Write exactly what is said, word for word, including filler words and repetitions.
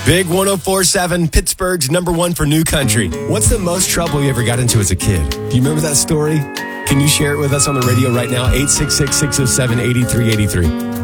Big one oh four point seven, Pittsburgh's number one for new country. What's the most trouble you ever got into as a kid? Do you remember that story? Can you share it with us on the radio right now? eight six six, six oh seven, eight three eight three.